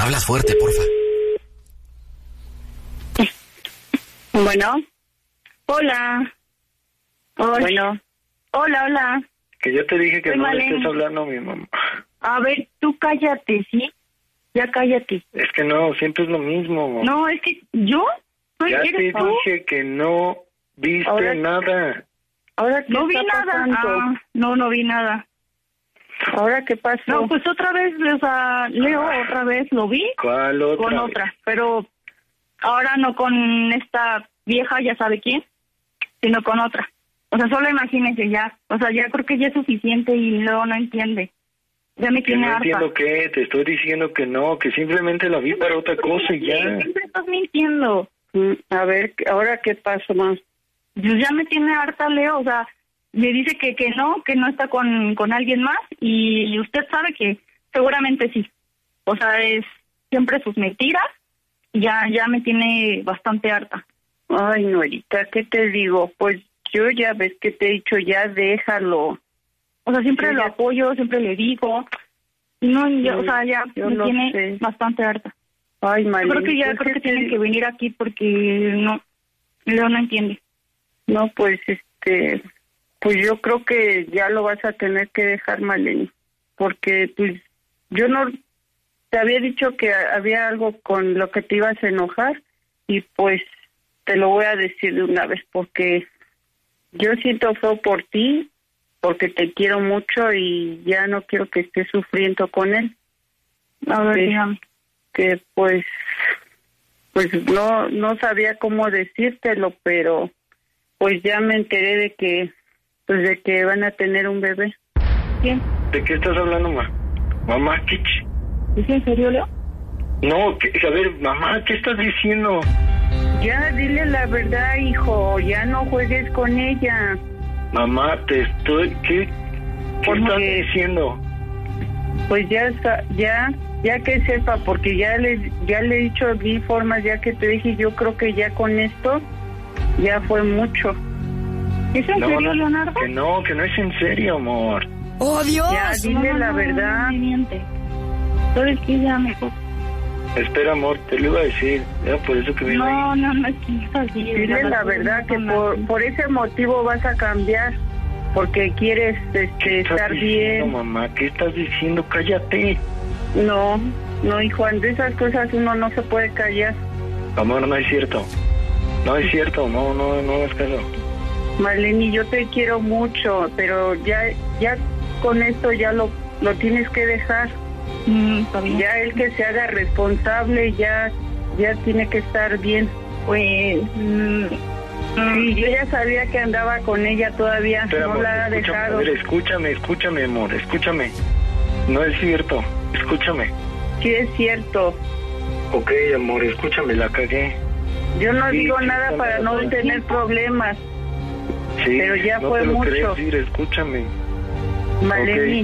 Hablas fuerte, porfa. Bueno. Hola. Bueno. Hola. Que yo te dije que Soy no Maleni. le estés hablando a mi mamá. A ver, tú cállate, ¿sí? Ya cállate. Es que no, siempre es lo mismo. No, es que yo... Ya te ¿eres tú? dije que no viste Ahora- nada. Ahora no vi nada. pasando? No vi nada. ¿Ahora qué pasó? No, pues otra vez, o sea, Leo, otra vez lo vi ¿Cuál otra? con otra, pero ahora no con esta vieja, ya sabe quién, sino con otra. O sea, solo imagínese ya. O sea, ya creo que ya es suficiente y Leo no entiende. Ya me Que tiene no harta. entiendo qué, te estoy diciendo que no, que simplemente la vi para otra cosa y Sí, ya. siempre estás mintiendo. A ver, ¿ahora qué pasó más? Pues ya me tiene harta Leo, o sea, me dice que no está con alguien más y usted sabe que seguramente sí. O sea, es siempre sus mentiras y ya me tiene bastante harta. Ay, Norita, ¿qué te digo? Pues yo ya ves que te he dicho, ya déjalo. O sea, siempre Sí, lo ya. apoyo, siempre le digo. Y no, o sea, ya yo me lo tiene sé. bastante harta. Ay, Yo Maleni, creo que ya pues, creo que ¿qué te tienen digo? que venir aquí porque Leo no entiende. No, pues, pues yo creo que ya lo vas a tener que dejar, Maleni, porque pues yo no te había dicho que había algo con lo que te ibas a enojar y pues te lo voy a decir de una vez porque yo siento feo por ti, porque te quiero mucho y ya no quiero que estés sufriendo con él. A ver, Sí. dígame. Que pues no sabía cómo decírtelo, pero pues ya me enteré de que van a tener un bebé. ¿Quién? ¿De qué estás hablando, ma? Mamá, ¿qué? ¿Es en serio, Leo? No, a ver, mamá, ¿qué estás diciendo? Ya dile la verdad, hijo, ya no juegues con ella. Mamá, ¿qué ¿Por estás qué? diciendo? Pues ya que sepa, porque ya le he dicho mil formas, ya que te dije, yo creo que ya con esto ya fue mucho. ¿Es en serio, Leonardo? Que no es en serio, amor. ¡Oh, Dios! Ya dile la verdad. No, me miente. ¿Sabes qué? Ya mejor. Espera, amor, te lo iba a decir. Era por eso que vine ahí. No, es que es así. Dile la verdad que por ese motivo vas a cambiar, porque quieres ¿Qué estás estar diciendo, bien. mamá? ¿Qué estás diciendo? Cállate. No, hijo, de esas cosas uno no se puede callar. Amor, no es cierto. No es cierto, no es caso. Maleni, yo te quiero mucho, pero ya con esto ya lo tienes que dejar. Está bien. Ya él que se haga responsable, ya tiene que estar bien. Pues... Sí, yo ya sabía que andaba con ella todavía, Espera, no amor, la ha escúchame, dejado. a ver, escúchame, amor, escúchame. No es cierto, escúchame. Sí es cierto. Ok, amor, escúchame, la cagué. Yo no Sí, digo sí, nada está para no bien. tener problemas, Sí, pero ya no fue te lo mucho. quería decir, escúchame. Maleni.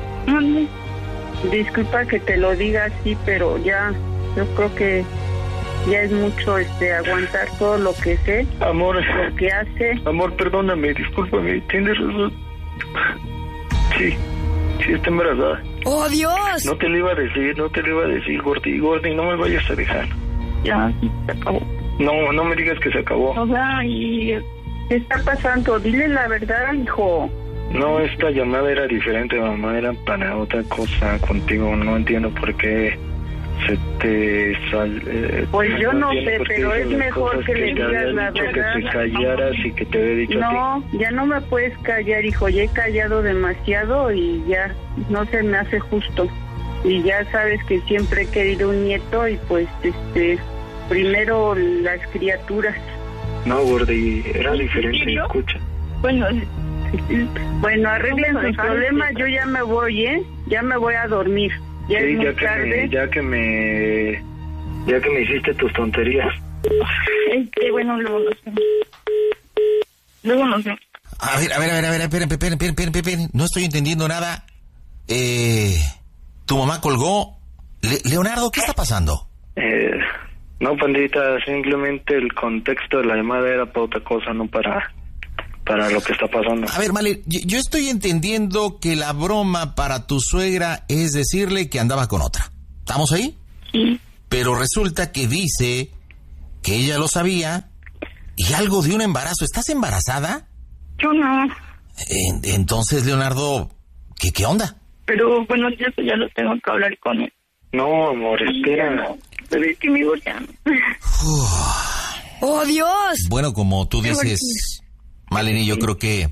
Disculpa que te lo diga así, pero ya, yo creo que ya es mucho aguantar todo lo que sé, Amor, lo que hace. amor, perdóname, discúlpame, tienes razón. Sí, está embarazada. ¡Oh, Dios! No te lo iba a decir, Gordy, no me vayas a dejar. Ya, sí, se acabó. No me digas que se acabó. O sea, y... ¿Qué está pasando? Dile la verdad, hijo. No, esta llamada era diferente, mamá, era para otra cosa contigo, no entiendo por qué se te Pues yo no entiendo sé, por qué pero dices es las mejor cosas que le te digas había la dicho verdad. que te callaras y que te había dicho a No, ya no me puedes callar, hijo, ya he callado demasiado y ya no se me hace justo. Y ya sabes que siempre he querido un nieto y pues primero las criaturas. ti. No, Gordy, era diferente, serio? escucha. Bueno, Bueno, arreglen Vamos a sus dejar problemas, esto. yo ya me voy, ya me voy a dormir. Ya Sí, es muy tarde. ya que me hiciste tus tonterías. bueno, luego nos vemos. Luego nos vemos. A ver, esperen. No estoy entendiendo nada. Tu mamá colgó. Leonardo, ¿qué está pasando? No, pandita, simplemente el contexto de la llamada era para otra cosa, no para lo que está pasando. A ver, Male, yo estoy entendiendo que la broma para tu suegra es decirle que andaba con otra. ¿Estamos ahí? Sí. Pero resulta que dice que ella lo sabía y algo de un embarazo. ¿Estás embarazada? Yo no. Entonces, Leonardo, ¿qué onda? Pero bueno, yo eso ya lo tengo que hablar con él. No, amor, espera. No, pero es que me ya no. ¡Oh, Dios! Bueno, como tú dices, Maleni, yo creo que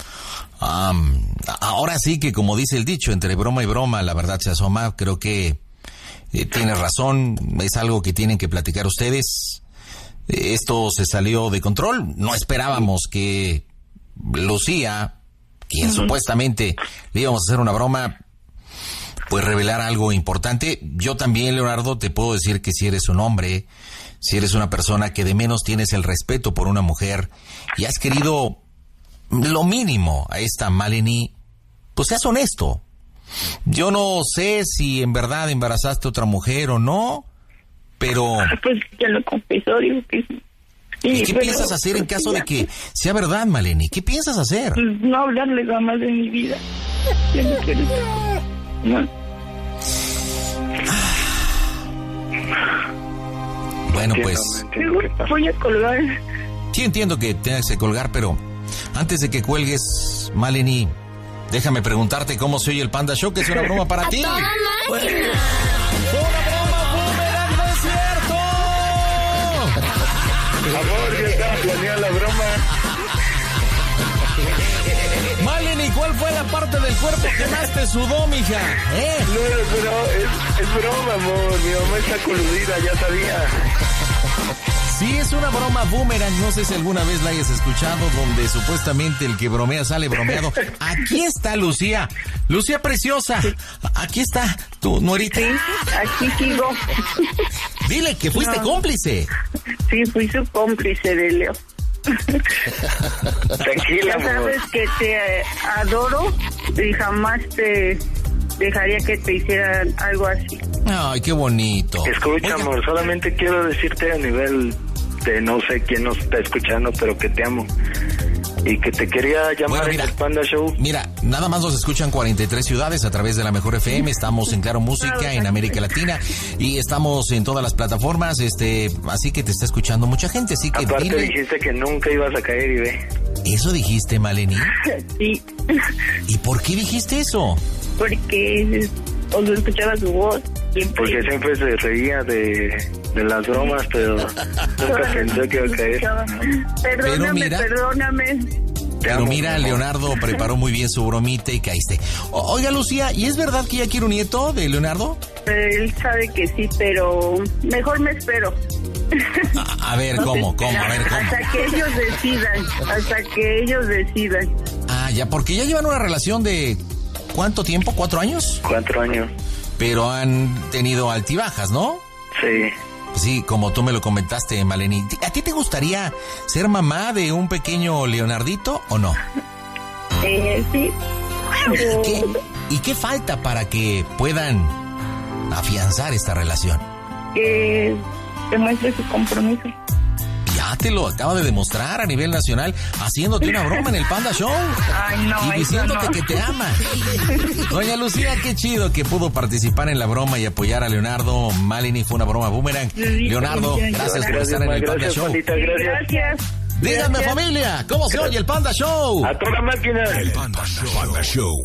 ahora sí que, como dice el dicho, entre broma y broma la verdad se asoma. Creo que tienes razón, es algo que tienen que platicar ustedes. Esto se salió de control. No esperábamos que Lucía, quien supuestamente le íbamos a hacer una broma, pues revelar algo importante. Yo también, Leonardo, te puedo decir que si eres un hombre, si eres una persona que de menos tienes el respeto por una mujer y has querido lo mínimo a esta Maleni, pues seas honesto. Yo no sé si en verdad embarazaste a otra mujer o no, pero... Pues ya lo confesó, digo que sí. ¿Y qué piensas hacer en caso de que sea verdad, Maleni? ¿Qué piensas hacer? Pues no hablarle jamás de mi vida. Ya no quiero estar. No. Bueno, pues... Voy a colgar. Sí entiendo que tengas que colgar, pero antes de que cuelgues, Maleni, déjame preguntarte cómo se oye el Panda Show, que es una broma para ti. ¡Toda máquina! ¡Una broma, boomerang, no es cierto! Amor, yo estaba planeando la broma. Maleni, ¿cuál fue la parte del cuerpo que más te sudó, mija? No, pero es broma, amor. Mi mamá está coludida, ya sabía. Sí, es una broma boomerang, no sé si alguna vez la hayas escuchado, donde supuestamente el que bromea sale bromeado. Aquí está Lucía, Lucía preciosa, aquí está tu nuerita. Sí, aquí sigo. Dile que fuiste cómplice. Sí, fui su cómplice de Leo. Tranquila, Ya amor. sabes que te adoro y jamás te dejaría que te hicieran algo así. Ay, qué bonito. Escucha, Oiga, amor, solamente quiero decirte a nivel de no sé quién nos está escuchando, pero que te amo. Y que te quería llamar Bueno, en mira. el Panda Show. Mira, nada más nos escuchan 43 ciudades a través de la Mejor FM, estamos en Claro Música, en América Latina, y estamos en todas las plataformas, así que te está escuchando mucha gente, así que Aparte dile... dijiste que nunca ibas a caer y ve. ¿Eso dijiste, Maleni? Sí. ¿Y por qué dijiste eso? Porque cuando escuchaba su voz, Porque siempre se reía de las bromas, pero nunca pensé que iba a caer. Perdóname, mira- perdóname. Pero mira, Leonardo preparó muy bien su bromita y caíste. Oiga, Lucía, ¿y es verdad que ya quiere un nieto de Leonardo? Él sabe que sí, pero mejor me espero. A ver, ¿cómo? A ver, ¿cómo? Hasta que ellos decidan. Ah, ya, porque ya llevan una relación de... ¿cuánto tiempo? ¿4 años? 4 años. Pero han tenido altibajas, ¿no? Sí. Sí, como tú me lo comentaste, Maleni. ¿A ti te gustaría ser mamá de un pequeño Leonardito o no? sí. ¿Y qué falta para que puedan afianzar esta relación? Que demuestre su compromiso. Ya te lo acaba de demostrar a nivel nacional, haciéndote una broma en el Panda Show. Ay, no, Y eso diciéndote no. que te ama. Doña Lucía, qué chido que pudo participar en la broma y apoyar a Leonardo. Maleni, fue una broma boomerang. Leonardo, gracias por estar en el Panda Gracias, Show. Pandita, gracias. Gracias. Díganme, familia, ¿cómo se oye el Panda Show? A toda máquina. Panda Show.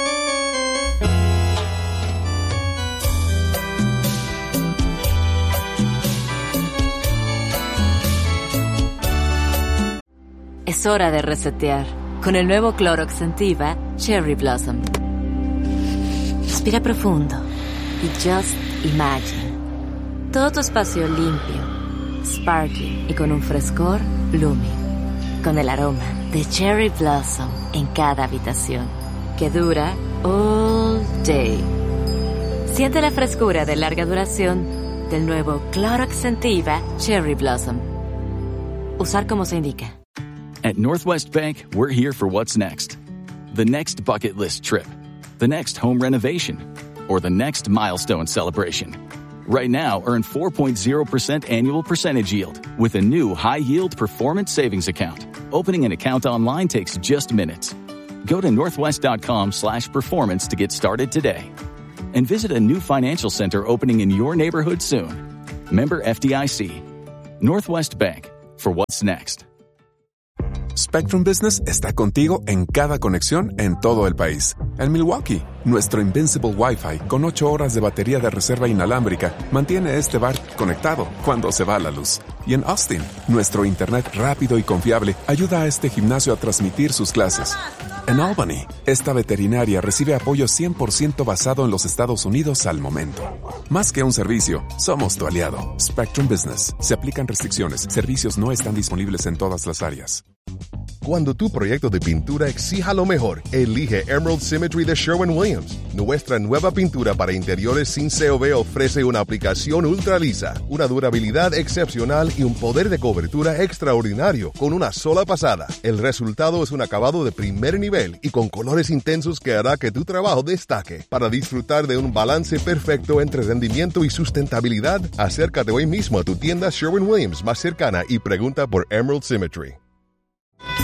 Es hora de resetear con el nuevo Clorox Sentiva Cherry Blossom. Respira profundo y just imagine. Todo tu espacio limpio, sparkly y con un frescor blooming. Con el aroma de Cherry Blossom en cada habitación, que dura all day. Siente la frescura de larga duración del nuevo Clorox Sentiva Cherry Blossom. Usar como se indica. At Northwest Bank, we're here for what's next. The next bucket list trip, the next home renovation, or the next milestone celebration. Right now, earn 4.0% annual percentage yield with a new high-yield performance savings account. Opening an account online takes just minutes. Go to northwest.com/performance to get started today. and visit a new financial center opening in your neighborhood soon. Member FDIC. Northwest Bank. For what's next. Spectrum Business está contigo en cada conexión en todo el país. En Milwaukee, nuestro Invincible Wi-Fi con 8 horas de batería de reserva inalámbrica mantiene este bar conectado cuando se va la luz. Y en Austin, nuestro internet rápido y confiable ayuda a este gimnasio a transmitir sus clases. En Albany, esta veterinaria recibe apoyo 100% basado en los Estados Unidos al momento. Más que un servicio, somos tu aliado. Spectrum Business. Se aplican restricciones. Servicios no están disponibles en todas las áreas. Cuando tu proyecto de pintura exija lo mejor, elige Emerald Symmetry de Sherwin-Williams. Nuestra nueva pintura para interiores sin COV ofrece una aplicación ultra lisa, una durabilidad excepcional y un poder de cobertura extraordinario con una sola pasada. El resultado es un acabado de primer nivel y con colores intensos que hará que tu trabajo destaque. Para disfrutar de un balance perfecto entre rendimiento y sustentabilidad, acércate hoy mismo a tu tienda Sherwin-Williams más cercana y pregunta por Emerald Symmetry.